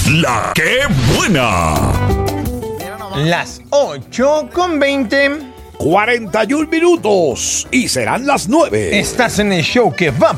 La que buena. Las 8:20. 41 minutos y serán las 9. Estás en el show que va